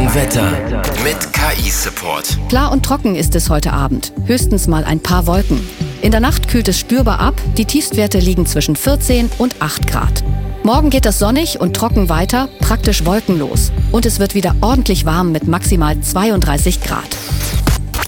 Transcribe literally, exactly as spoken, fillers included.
Wetter mit K I-Support. Klar und trocken ist es heute Abend. Höchstens mal ein paar Wolken. In der Nacht kühlt es spürbar ab. Die Tiefstwerte liegen zwischen vierzehn und acht Grad. Morgen geht es sonnig und trocken weiter, praktisch wolkenlos. Und es wird wieder ordentlich warm mit maximal zweiunddreißig Grad.